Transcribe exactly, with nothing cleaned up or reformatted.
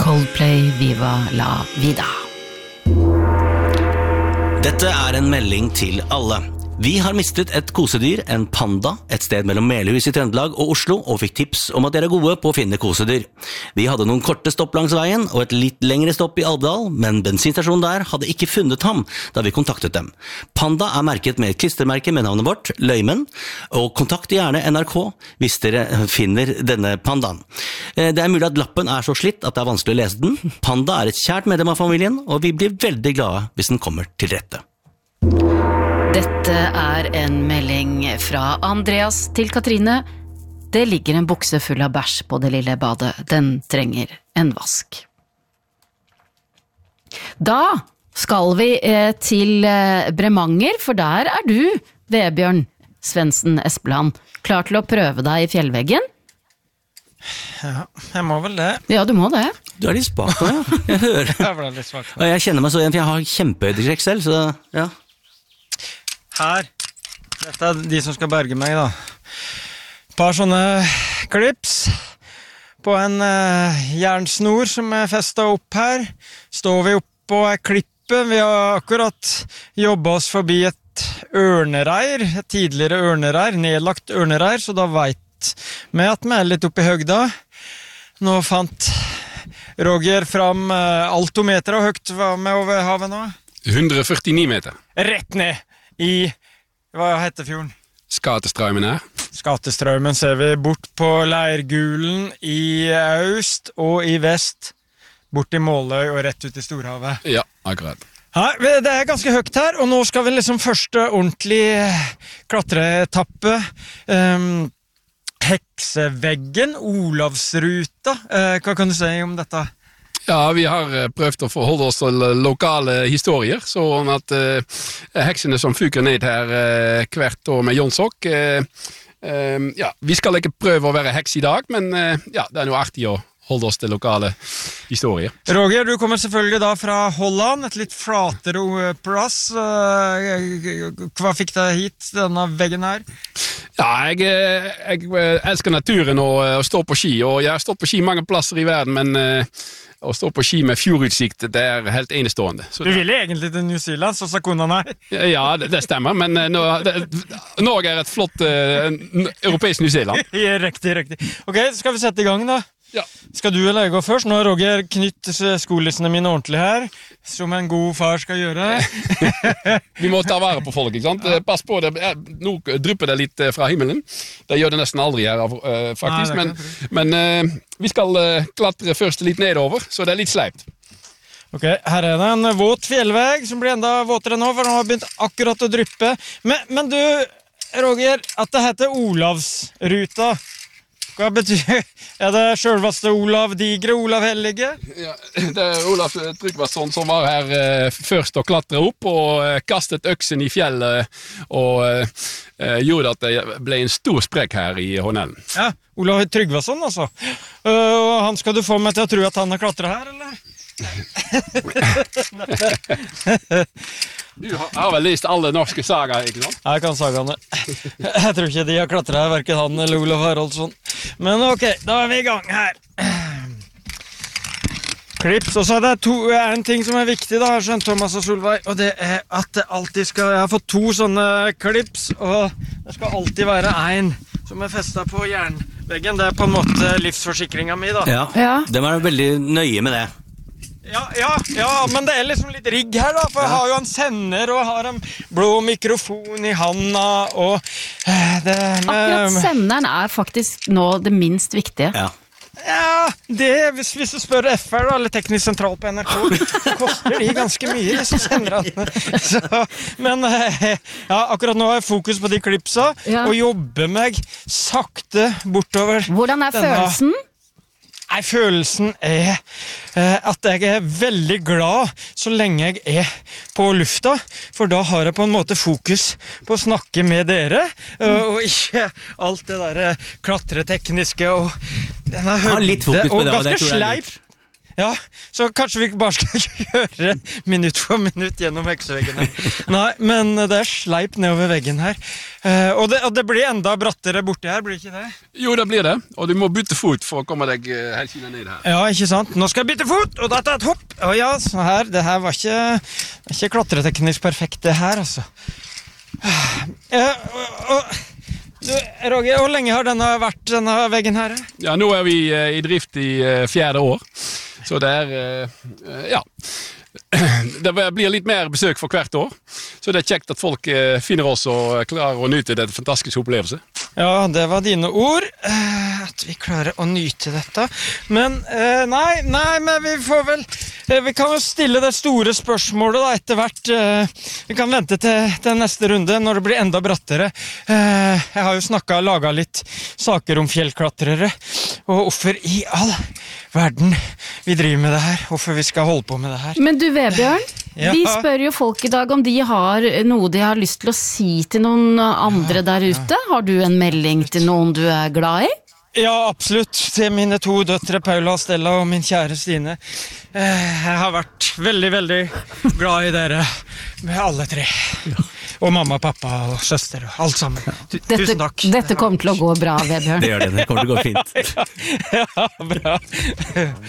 Coldplay Viva la Vida. Dette er en melding til alle. Vi har mistet et kosedyr, en panda, et sted mellom Melhus i Trøndelag og Oslo, og fikk tips om at dere er gode på å finne kosedyr. Vi hadde noen korte stopp langs veien, og et litt lengre stopp i Alvdal, men bensinstasjonen der hadde ikke funnet ham da vi kontaktet dem. Panda er merket med et klistermerke med navnet vårt, Løymen, og kontakt gjerne N R K hvis dere finner denne pandaen. Det er mulig at lappen er så slitt at det er vanskelig å lese den. Panda er et kjært medlem av familien, og vi blir veldig glade hvis den kommer til rette. Dette er en melding fra Andreas til Katrine. Det ligger en bukse full av bæsj på det lille badet. Den trenger en vask. Da skal vi eh, til eh, Bremanger, for der er du, Vebjørn Svendsen Espeland, klar til å prøve deg i fjellveggen? Ja, jeg må vel det. Ja, du må det. Du er litt spak nå, ja. Jeg hører. Jeg ble litt svak. Og jeg kjenner meg så igjen, for jeg har kjempehøydeskrekk selv, så ja. Her, dette er de som skal berge meg da. Et par sånne klips på en uh, jernsnor som er festet opp her. Står vi opp på et klippe. Vi har akkurat jobbet oss forbi et ørnereir, et tidligere ørnereir, nedlagt ørnereir, så da vet vi at vi er litt oppe i høgda. Nå fant Roger fram uh, altometer, og høyt var vi over havet nå? hundre førtini meter. Rett ned i, hva heter fjorden? Skatestraumen her. Skatestraumen ser vi bort på Leirgulen i øst og i vest, bort i Måløy og rett ut i Storhavet. Ja, akkurat. Her, det er ganske høyt her, og nå skal vi liksom første ordentlig klatreetappe. Um, Hekseveggen, Olavsruta. Uh, hva kan du si om dette? Ja, vi har prøvd å forholde oss til lokale historier, sånn at uh, heksene som fyker ned her uh, hvert år med Jonsok, uh, uh, ja, vi skal ikke prøve å være heks i dag, men uh, ja, det er noe artig å holde oss til lokale historier. Roger, du kommer selvfølgelig da fra Holland, et litt flatere plass. Hva fikk deg hit, denne veggen her? Ja, jeg, jeg elsker naturen og, og står på ski, og jeg har stått på ski mange plasser i verden, men uh, å stå på ski med fjordutsikt, det er helt enestående. Så du ville egentlig til New Zealand, så sa konen her. Ja, det, det stemmer, men uh, nå, det, Norge er et flott uh, europeisk New Zealand. Ja, riktig, riktig. Ok, skal vi sette i gang da? Ja. Skal du eller jeg gå først? Nå har Roger knytt skolissene mine ordentlig her, som en god far skal gjøre. Vi må ta vare på folk, ikke sant? Pass på det, nå drypper det litt fra himmelen. Det gjør det nesten aldri her, faktisk. Nei, men men uh, vi skal uh, klatre først litt nedover, så det er litt sleipt. Ok, her er det en våt fjellveg som blir enda våtere nå, for den har begynt akkurat å dryppe. Men, men du, Roger, at det heter Olavsruta, hva betyr det? Er det selveste Olav Digre, Olav Hellige? Ja, det er Olav Tryggvason som var her eh, først og klatre opp og eh, kastet øksen i fjellet og eh, gjorde at det ble en stor sprekk her i Hånellen. Ja, Olav Tryggvason altså. Uh, han skal du få meg til å tro at han har klatret her, eller? Du har, har vel lest alle norske sager, ikke sant? Jeg kan sagaene. Jeg tror ikke de har klatret her, hverken han eller Olav Haraldsson. Men ok, da er vi i gang her. Klips, og så er det to, en ting som er viktig da, skjønt Thomas og Solveig, og det er at det alltid skal, jeg har fått to sånne klips, og det skal alltid være en som er festet på jernveggen. Det er på en måte livsforsikringen min da. Ja, ja. De er veldig nøye med det. Ja, ja, ja, men det er liksom litt rigg her da, for jeg har jo en sender og har en blå mikrofon i handa, og det med... Akkurat senderen er faktisk nå det minst viktige. Ja. Ja, det, hvis, hvis du spør F R da, eller Teknisk Sentral på N R K, så koster de ganske mye, disse senderne. Så, men ja, akkurat nå har jeg fokus på de klipsa, ja. Og jobber meg sakte bortover. Hvordan er denne... følelsen? Nei, følelsen er eh, at jeg er veldig glad så lenge jeg er på lufta, for da har jeg på en måte fokus på å snakke med dere, uh, og ikke alt det der klatretekniske og denne høyde, litt fokus på og det, ganske det tror jeg sleip. Ja, så kanskje vi bare skal gjøre minutt for minutt gjennom hekseveggen her. Nei, men det er sleip nedover veggen her. Uh, og, det, og det blir enda brattere borti her, blir det ikke det? Jo, det blir det. Og du må bytte fot for å komme deg uh, helt kina ned her. Ja, ikke sant? Nå skal jeg bytte fot, og dette er et hopp. Å ja, så her, det her var ikke, ikke klatreteknisk perfekt det her, altså. Uh, og, og, du, Roger, hvor lenge har denne vært, denne veggen her? Ja, nå er vi uh, i drift i uh, fjerde år. Så det er, uh, ja, det blir litt mer besøk for hvert år. Så det er kjekt at folk uh, finner oss og klarer å nyte det fantastiske opplevelse. Ja, det var dine ord, uh, at vi klarer å nyte dette. Men, uh, nei, nei, men vi får vel, uh, vi kan jo stille det store spørsmålet da, etter hvert. Uh, vi kan vente til, til neste runde, når det blir enda brattere. Uh, jeg har jo snakket, laget litt saker om fjellklatrere, og hvorfor i all verden vi driver med det her, hvorfor vi skal holde på med det her. Men du, Vebjørn, ja. Vi spør jo folk i dag om de har noe de har lyst til å si til noen andre der ute. Har du en melding til noen du er glad i? Ja, absolutt. Til mine to døtre, Paula og Stella, og min kjære Stine. Jeg har vært veldig, veldig glad i dere, med alle tre. Og mamma, pappa og søster og alt sammen. Dette, Tusen takk. Dette kommer til å gå bra, Vebjørn. Det gjør det, det kommer til å gå fint. Ja, ja, bra.